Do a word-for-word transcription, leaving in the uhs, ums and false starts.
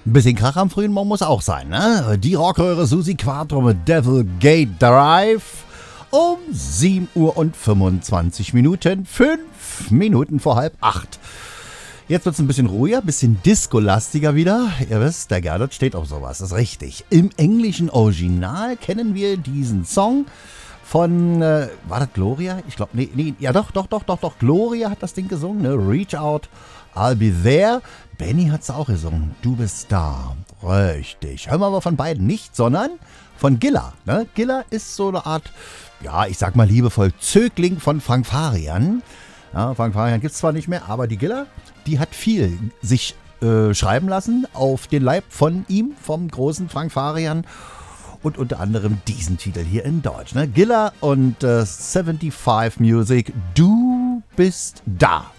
Ein bisschen Krach am frühen Morgen muss auch sein, ne? Die Rockröhre Susi Quattro mit Devil Gate Drive um sieben Uhr und fünfundzwanzig Minuten, fünf Minuten vor halb acht. Jetzt wird es ein bisschen ruhiger, ein bisschen disco-lastiger wieder. Ihr wisst, der Gernot steht auf sowas, das ist richtig. Im englischen Original kennen wir diesen Song von, äh, war das Gloria? Ich glaube, nee, nee, ja doch, doch, doch, doch, doch, Gloria hat das Ding gesungen, ne? Reach Out, I'll Be There. Benny hat es auch gesungen, Du bist da. Richtig. Hören wir aber von beiden nicht, sondern von Gilla. Ne? Gilla ist so eine Art, ja, ich sag mal liebevoll, Zögling von Frank Farian. Ja, Frank Farian gibt es zwar nicht mehr, aber die Gilla, die hat viel sich äh, schreiben lassen auf den Leib von ihm, vom großen Frank Farian. Und unter anderem diesen Titel hier in Deutsch. Ne? Gilla und äh, fünfundsiebzig Music, Du bist da.